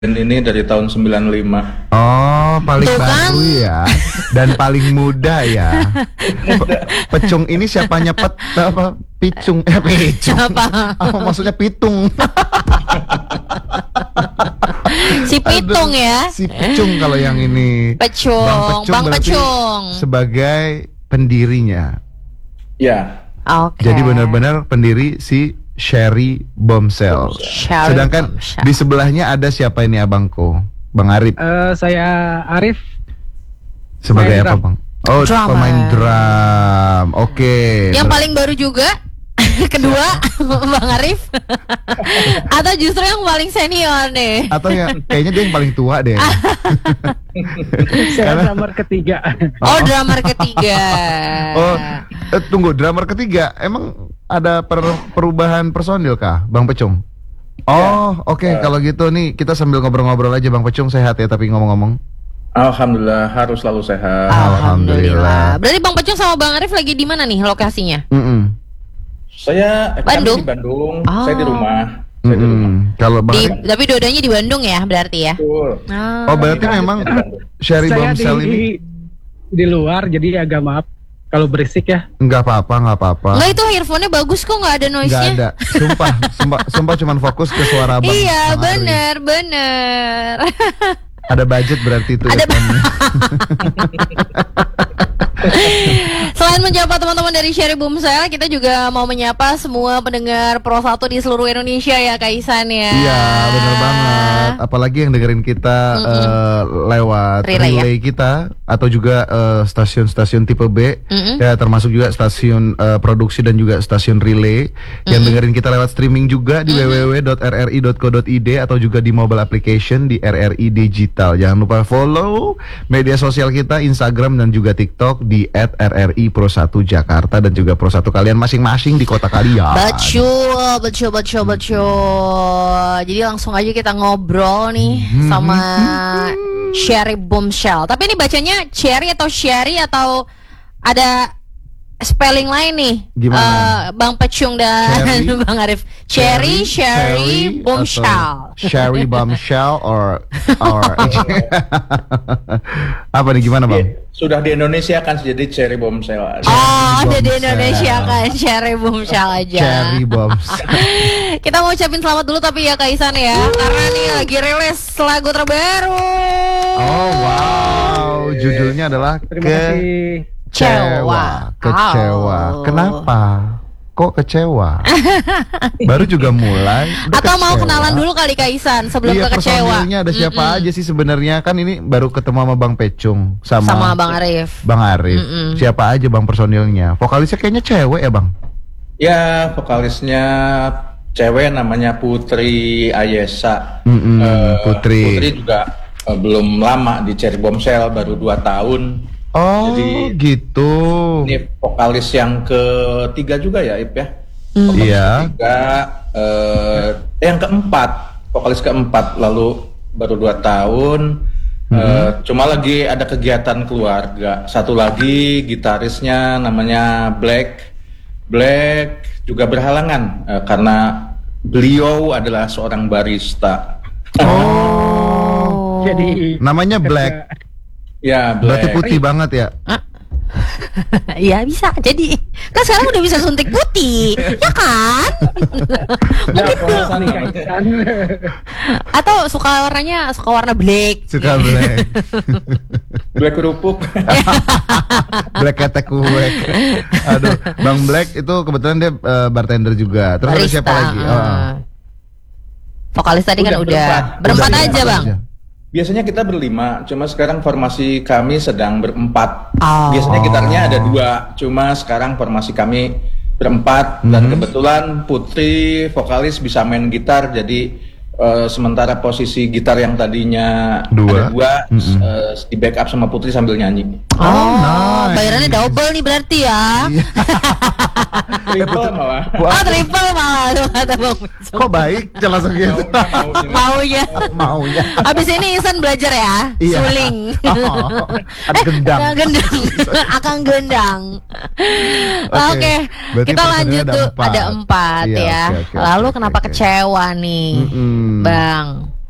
ini dari tahun 95. Oh, paling Tuh kan. baru ya. Dan paling muda ya. Pecung ini siapanya apa? Picung. Picung. Apa? Oh, maksudnya pitung. Si Pitung ya. Si Picung kalau yang ini. Pecung, Bang berarti Pecung. sebagai pendirinya. Ya. Oke. Jadi benar-benar pendiri si Cherry Bombshell. Cherry Sedangkan Bombshell. di sebelahnya ada siapa ini abangku? Bang Arif. Saya Arif. Sebagai main apa, drum. Bang? Oh, Drummer. pemain drum. Oke. Yang paling baru juga kedua Bang Arif. Atau justru yang paling senior nih? Atau ya kayaknya dia yang paling tua deh. Saya Karena- drummer ketiga. Oh, drummer ketiga. Oh, tunggu, drummer ketiga. Emang ada perubahan personil kah, Bang Pecung? Oh, oke. Kalau gitu nih kita sambil ngobrol-ngobrol aja, Bang Pecung. Sehat ya tapi ngomong-ngomong. Alhamdulillah harus selalu sehat. Alhamdulillah. Berarti Bang Pecung sama Bang Arif lagi di mana nih lokasinya? Mm-mm. Kami Bandung? di Bandung, Oh. saya di rumah. Saya di rumah. Mm-mm. Kalau Bang Di, Arif- tapi dua-duanya di Bandung ya berarti ya? Betul. Oh, berarti memang Cherry Saya Bombshell ini di luar, jadi agak maaf kalau berisik ya. nggak apa-apa. Enggak, itu earphone-nya bagus kok, nggak ada Nggak noise-nya. ada. Sumpah cuman fokus ke suara Bang. Iya, Bang Arif. bener. Ada budget berarti itu. Ada earphone-nya. Selain menyapa teman-teman dari Cherry Bombshell, kita juga mau menyapa semua pendengar Pro 1 di seluruh Indonesia ya, Kak Isan ya. Iya, benar banget. Apalagi yang dengerin kita lewat Relay relay kita atau juga stasiun-stasiun tipe B, ya termasuk juga stasiun produksi dan juga stasiun relay yang dengerin kita lewat streaming juga di www.rri.co.id atau juga di mobile application di RRI Digital. Jangan lupa follow media sosial kita, Instagram dan juga TikTok di @RRI Pro 1 Jakarta dan juga Pro 1 kalian masing-masing di kota kalian. Betul. Jadi langsung aja kita ngobrol nih sama Cherry Bombshell. Tapi ini bacanya Cherry atau Sherry atau ada spelling lain nih? Gimana? Bang Pecung dan Cherry? Bang Arif. Cherry Bombshell. Cherry Bombshell or apa nih, gimana Bang? Iya, sudah di Indonesia kan jadi Cherry Bombshell. Oh, ada di Bombshell. Indonesia kan Cherry Bombshell aja. Cherry Bombshell. Kita mau ucapin selamat dulu tapi ya Kak Isan ya, karena nih lagi rilis lagu terbaru. Oh wow, judulnya adalah Terima kasih. Kecewa. Kecewa. Oh. Kenapa? Kok kecewa? Baru juga mulai. udah Atau mau kecewa. kenalan dulu kali Kak Isan sebelum Iya, ke kecewa. personilnya ada siapa aja sih sebenarnya? Kan ini baru ketemu sama Bang Pecung Sama Bang Arif. Bang Arif. Siapa aja Bang personilnya? Vokalisnya kayaknya cewek ya Bang? Ya, vokalisnya cewek namanya Putri Ayesa. Putri. Putri juga belum lama di Cherry Bombshell, baru 2 tahun. Oh Jadi- gitu. Ini vokalis yang ketiga juga ya, Ip ya? Iya. Ketiga, yang keempat, vokalis keempat, lalu baru 2 tahun. Cuma lagi ada kegiatan keluarga. Satu lagi gitarisnya namanya Black juga berhalangan karena beliau adalah seorang barista. Oh. Jadi Namanya Black. Ya, Berarti Black. putih banget ya? Iya bisa. Jadi kan sekarang udah bisa suntik putih, ya kan? Atau suka warna black. Suka Black. Black kerupuk. Black ketek kue. Aduh, Bang Black itu kebetulan dia bartender juga. Terus ada Barista. siapa lagi? Vokalis tadi kan Udah berempat berempat. aja Udah Bang. Biasanya kita berlima, cuma sekarang formasi kami sedang berempat. Oh. Biasanya gitarnya ada 2, cuma sekarang formasi kami berempat. Dan kebetulan Putri vokalis bisa main gitar, jadi sementara posisi gitar yang tadinya Dua. ada 2 di backup sama Putri sambil nyanyi. Oh, nice. bayarannya double nih berarti ya. Triple malah. Oh, triple malah tuh kata Bang. Kok baik? Langsung gitu. Maunya. Maunya. Abis ini Isan belajar ya, Iya. suling. Oh, ada gendang. Gendang. Akan gendang. Oke, Berarti kita personilnya lanjut ada tuh. 4. Ada 4 Iya, ya. oke, Lalu oke, kenapa oke. kecewa nih, Bang?